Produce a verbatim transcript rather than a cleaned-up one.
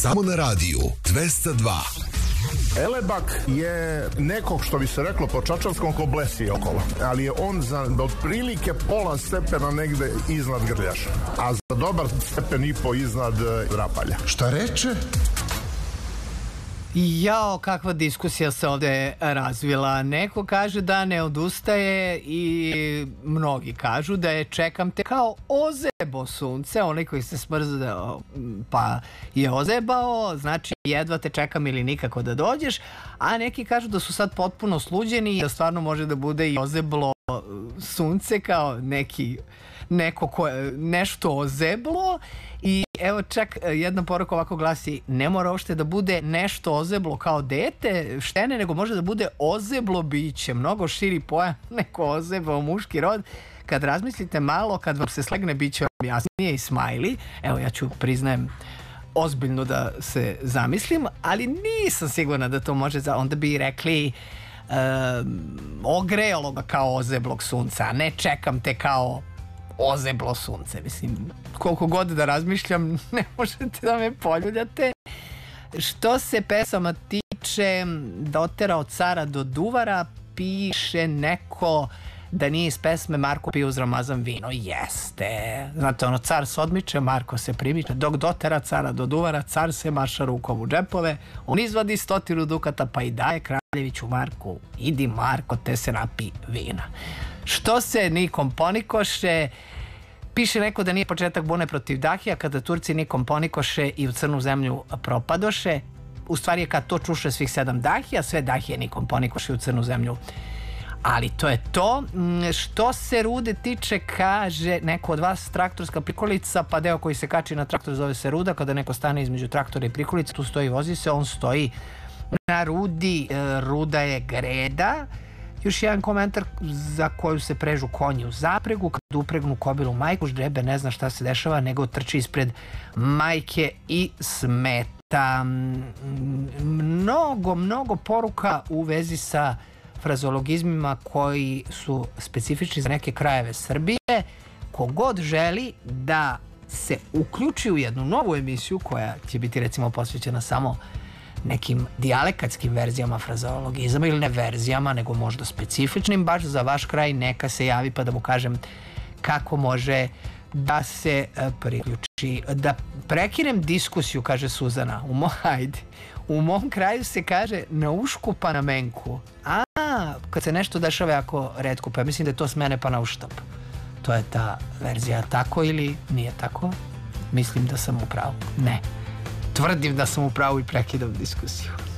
Samo na radiju dvesta dva. Elebak je nekog, što bi se reklo po čačanskom, ko blesi okolo, ali je on za otprilike pola stepena negde iznad Grljaša, a za dobar stepen i po iznad Rapalja. Šta reče? Jao, kakva diskusija se ovde razvila. Neko kaže da ne odustaje i mnogi kažu da je čekam te kao ozebo sunce. Onaj koji se smrzao pa je ozebao, znači jedva te čekam ili nikako da dođeš. A neki kažu da su sad potpuno sluđeni i da stvarno može da bude i ozeblo sunce kao neki neko ko je nešto ozeblo. I evo čak jedna poruka ovako glasi: ne mora uopšte da bude nešto ozeblo kao dete štene, nego može da bude ozeblo biće, mnogo širi pojam neko ozeblo muški rod. Kad razmislite malo, kad vam se slegne, bit će vam jasnije i smajli. Evo, ja ću, priznajem, ozbiljno da se zamislim, ali nisam sigurna da to može, za onda bi rekli um, ogrejalo ga kao ozeblog sunca, a ne čekam te kao ozeblo sunce. Mislim, koliko god da razmišljam, ne možete da me poljuljate. Što se pesama tiče, dotera od cara do duvara, piše neko da nije iz pesme Marko pije uz Ramazan vino. Jeste. Znate, ono, car se odmiče, Marko se primiče, dok dotera cara do duvara, car se maša rukom u džepove, on izvadi stotinu dukata pa i daje kraljeviću Marku: idi Marko, te se napi vina. Što se nikom ponikoše, piše neko da nije početak bune protiv Dahija, kada Turci nikom ponikoše i u crnu zemlju propadoše. U stvari je kad to čuše svih sedam Dahija, sve Dahije nikom ponikoše i u crnu zemlju. Ali to je to. Što se rude tiče, kaže neko od vas, traktorska prikolica, pa deo koji se kači na traktor zove se ruda. Kada neko stane između traktora i prikolice, tu stoji, vozi se, on stoji na rudi. Ruda je greda. Još jedan komentar: za koju se prežu konji u zapregu, kad upregnu kobilu majku, ždrebe ne zna šta se dešava, nego trči ispred majke i smeta. Mnogo, mnogo poruka u vezi sa frazologizmima koji su specifični za neke krajeve Srbije. Kogod želi da se uključi u jednu novu emisiju koja će biti recimo posvećena samo nekim dijalekatskim verzijama frazologizama, ili ne verzijama, nego možda specifičnim baš za vaš kraj, neka se javi pa da mu kažem kako može da se priključi. Da prekinem diskusiju, kaže Suzana. U, mo, ajde. U mom kraju se kaže na ušku pa na menku. A, kad se nešto dešava jako retko, pa mislim da je to s mene pa na uštap. To je ta verzija. Tako ili nije tako? Mislim da sam u pravu. Ne. Tvrdim da sam u pravu i prekidam diskusiju.